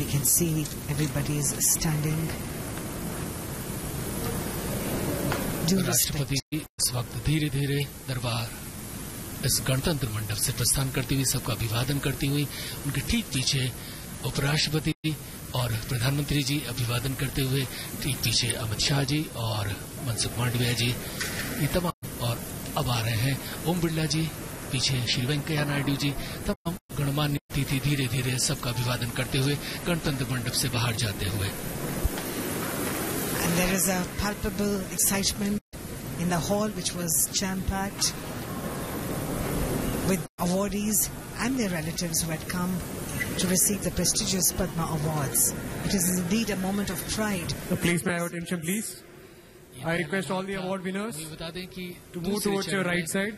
can see everybody is standing. राष्ट्रपति इस वक्त धीरे धीरे दरबार इस गणतंत्र मंडप से प्रस्थान करती हुई सबका अभिवादन करती हुई, उनके ठीक पीछे उपराष्ट्रपति और प्रधानमंत्री जी अभिवादन करते हुए, ठीक पीछे अमित शाह जी और मनसुख मांडविया जी, ये तमाम, और अब आ रहे हैं ओम बिरला जी, पीछे श्री वेंकैया नायडू जी, तमाम गणमान्य अतिथि धीरे धीरे सबका अभिवादन करते हुए गणतंत्र मंडप से बाहर जाते हुए. And there is a palpable excitement in the hall, which was jam-packed with awardees and their relatives who had come to receive the prestigious Padma Awards. It is indeed a moment of pride. So please may I have attention, please. I request all the award winners to move towards your right side.